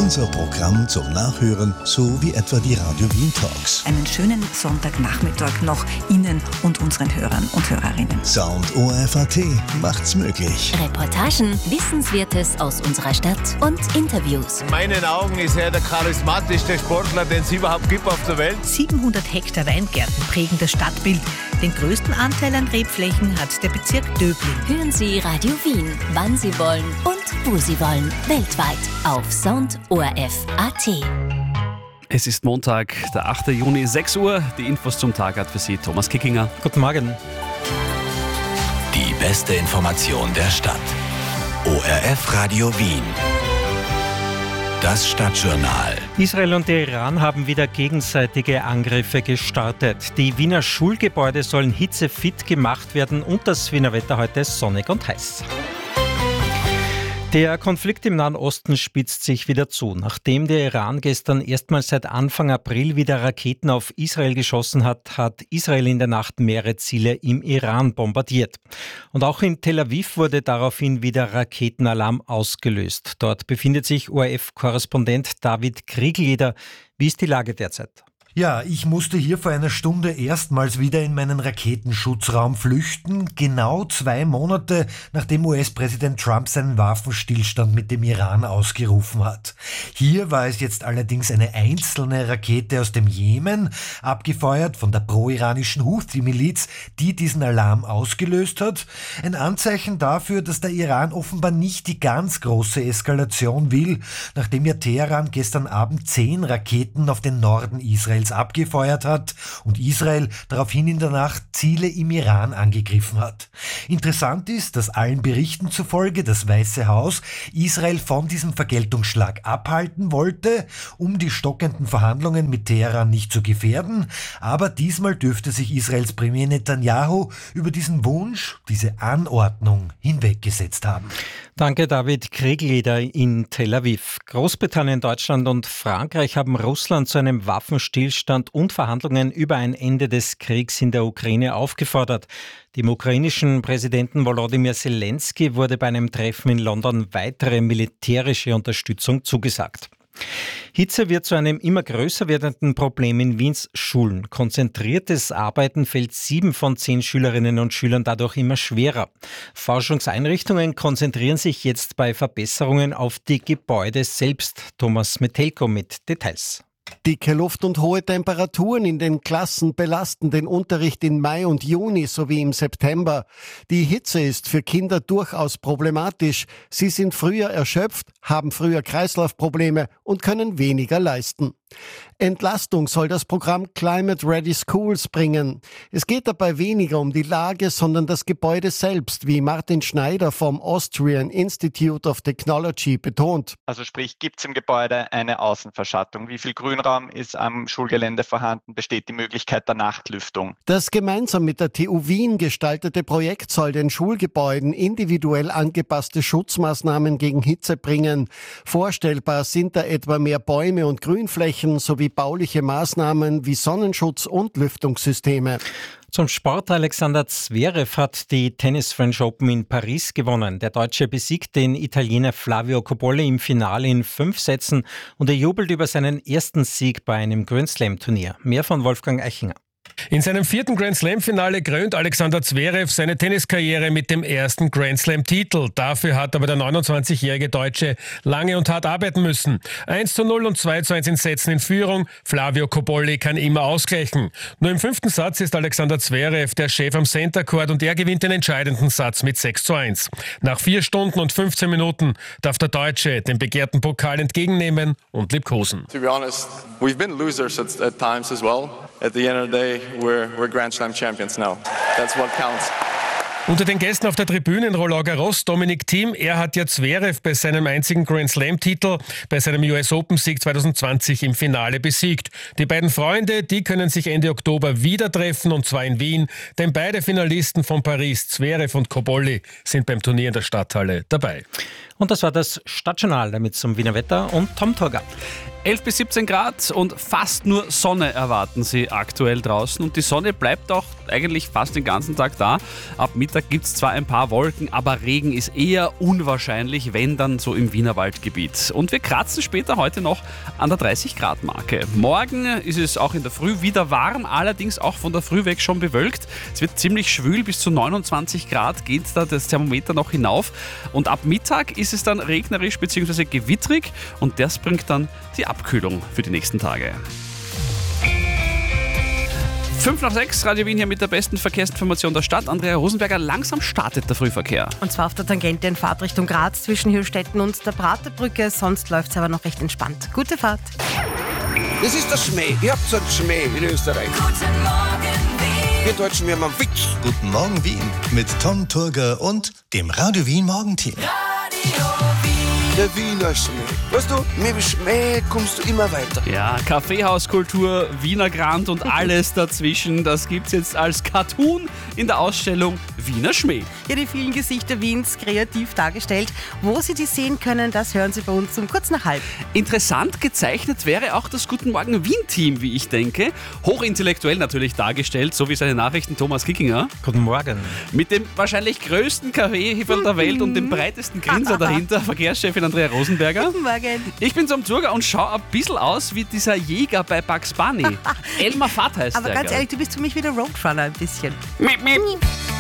Unser Programm zum Nachhören, so wie etwa die Radio Wien Talks. Einen schönen Sonntagnachmittag noch Ihnen und unseren Hörern und Hörerinnen. Sound ORF.at macht's möglich. Reportagen, Wissenswertes aus unserer Stadt und Interviews. In meinen Augen ist er der charismatischste Sportler, den es überhaupt gibt auf der Welt. 700 Hektar Weingärten prägen das Stadtbild. Den größten Anteil an Rebflächen hat der Bezirk Döbling. Hören Sie Radio Wien, wann Sie wollen und wo Sie wollen. Weltweit auf Sound ORF.at. Es ist Montag, der 8. Juni, 6 Uhr. Die Infos zum Tag hat für Sie Thomas Kickinger. Guten Morgen. Die beste Information der Stadt. ORF Radio Wien. Das Stadtjournal. Israel und der Iran haben wieder gegenseitige Angriffe gestartet. Die Wiener Schulgebäude sollen hitzefit gemacht werden und das Wiener Wetter heute sonnig und heiß. Der Konflikt im Nahen Osten spitzt sich wieder zu. Nachdem der Iran gestern erstmals seit Anfang April wieder Raketen auf Israel geschossen hat, hat Israel in der Nacht mehrere Ziele im Iran bombardiert. Und auch in Tel Aviv wurde daraufhin wieder Raketenalarm ausgelöst. Dort befindet sich ORF-Korrespondent David Kriegleder. Wie ist die Lage derzeit? Ja, ich musste hier vor einer Stunde erstmals wieder in meinen Raketenschutzraum flüchten, genau 2 Monate nachdem US-Präsident Trump seinen Waffenstillstand mit dem Iran ausgerufen hat. Hier war es jetzt allerdings eine einzelne Rakete aus dem Jemen, abgefeuert von der pro-iranischen Houthi-Miliz, die diesen Alarm ausgelöst hat. Ein Anzeichen dafür, dass der Iran offenbar nicht die ganz große Eskalation will, nachdem ja Teheran gestern Abend 10 Raketen auf den Norden Israels abgefeuert hat und Israel daraufhin in der Nacht Ziele im Iran angegriffen hat. Interessant ist, dass allen Berichten zufolge das Weiße Haus Israel von diesem Vergeltungsschlag abhalten wollte, um die stockenden Verhandlungen mit Teheran nicht zu gefährden, aber diesmal dürfte sich Israels Premier Netanyahu über diesen Wunsch, diese Anordnung hinweggesetzt haben. Danke, David Kriegleder in Tel Aviv. Großbritannien, Deutschland und Frankreich haben Russland zu einem Waffenstillstand und Verhandlungen über ein Ende des Kriegs in der Ukraine aufgefordert. Dem ukrainischen Präsidenten Volodymyr Zelensky wurde bei einem Treffen in London weitere militärische Unterstützung zugesagt. Hitze wird zu einem immer größer werdenden Problem in Wiens Schulen. Konzentriertes Arbeiten fällt 7 von 10 Schülerinnen und Schülern dadurch immer schwerer. Forschungseinrichtungen konzentrieren sich jetzt bei Verbesserungen auf die Gebäude selbst. Thomas Metelko mit Details. Dicke Luft und hohe Temperaturen in den Klassen belasten den Unterricht in Mai und Juni sowie im September. Die Hitze ist für Kinder durchaus problematisch. Sie sind früher erschöpft, haben früher Kreislaufprobleme und können weniger leisten. Entlastung soll das Programm Climate Ready Schools bringen. Es geht dabei weniger um die Lage, sondern das Gebäude selbst, wie Martin Schneider vom Austrian Institute of Technology betont. Also sprich, gibt es im Gebäude eine Außenverschattung? Wie viel Grünraum ist am Schulgelände vorhanden? Besteht die Möglichkeit der Nachtlüftung? Das gemeinsam mit der TU Wien gestaltete Projekt soll den Schulgebäuden individuell angepasste Schutzmaßnahmen gegen Hitze bringen. Vorstellbar sind da etwa mehr Bäume und Grünflächen sowie bauliche Maßnahmen wie Sonnenschutz und Lüftungssysteme. Zum Sport. Alexander Zverev hat die Tennis French Open in Paris gewonnen. Der Deutsche besiegt den Italiener Flavio Cobolli im Finale in 5 Sätzen und er jubelt über seinen ersten Sieg bei einem Grand Slam Turnier. Mehr von Wolfgang Eichinger. In seinem 4. Grand Slam-Finale krönt Alexander Zverev seine Tenniskarriere mit dem ersten Grand Slam-Titel. Dafür hat aber der 29-jährige Deutsche lange und hart arbeiten müssen. 1:0 und 2:1 in Sätzen in Führung. Flavio Cobolli kann immer ausgleichen. Nur im 5. Satz ist Alexander Zverev der Chef am Center Court und er gewinnt den entscheidenden Satz mit 6:1. Nach 4 Stunden und 15 Minuten darf der Deutsche den begehrten Pokal entgegennehmen und liebkosen. To be honest, we've been losers at times as well. At the end of the day, we're Grand Slam champions now. That's what counts. Unter den Gästen auf der Tribüne in Roland Garros, Dominic Thiem, er hat ja Zverev bei seinem einzigen Grand Slam-Titel, bei seinem US Open-Sieg 2020 im Finale besiegt. Die beiden Freunde, die können sich Ende Oktober wieder treffen und zwar in Wien, denn beide Finalisten von Paris, Zverev und Cobolli, sind beim Turnier in der Stadthalle dabei. Und das war das Stadtjournal, damit zum Wiener Wetter und Tom Torger. 11 bis 17 Grad und fast nur Sonne erwarten Sie aktuell draußen. Und die Sonne bleibt auch eigentlich fast den ganzen Tag da. Ab Mittag gibt es zwar ein paar Wolken, aber Regen ist eher unwahrscheinlich, wenn dann so im Wienerwaldgebiet. Und wir kratzen später heute noch an der 30-Grad-Marke. Morgen ist es auch in der Früh wieder warm, allerdings auch von der Früh weg schon bewölkt. Es wird ziemlich schwül, bis zu 29 Grad geht da das Thermometer noch hinauf. Und ab Mittag ist es dann regnerisch bzw. gewittrig und das bringt dann die Abkühlung für die nächsten Tage. 5:06, Radio Wien hier mit der besten Verkehrsinformation der Stadt. Andrea Rosenberger, langsam startet der Frühverkehr. Und zwar auf der Tangente in Fahrtrichtung Graz zwischen Hürstetten und der Praterbrücke. Sonst läuft es aber noch recht entspannt. Gute Fahrt. Das ist der Schmäh. Ihr habt so einen Schmäh in Österreich. Guten Morgen, Wien. Wir Deutschen, wir haben einen Witz. Guten Morgen, Wien. Mit Tom Turger und dem Radio Wien Morgenteam. Radio Wien. Der Wiener Schmäh. Weißt du, mit dem Schmäh kommst du immer weiter. Ja, Kaffeehauskultur, Wiener Grand und alles dazwischen, das gibt's jetzt als Cartoon in der Ausstellung Wiener Schmäh. Ja, die vielen Gesichter Wiens kreativ dargestellt. Wo Sie die sehen können, das hören Sie bei uns um kurz nach halb. Interessant gezeichnet wäre auch das Guten Morgen Wien-Team, wie ich denke. Hochintellektuell natürlich dargestellt, so wie seine Nachrichten Thomas Kickinger. Guten Morgen. Mit dem wahrscheinlich größten Kaffeeheferl der Welt und dem breitesten Grinser dahinter, Verkehrschefin Andrea Rosenberger. Guten Morgen. Ich bin zum Turger und schaue ein bisschen aus wie dieser Jäger bei Bugs Bunny. Elmar Fudd heißt Aber der. ganz ehrlich, du bist für mich wie der Roadrunner ein bisschen.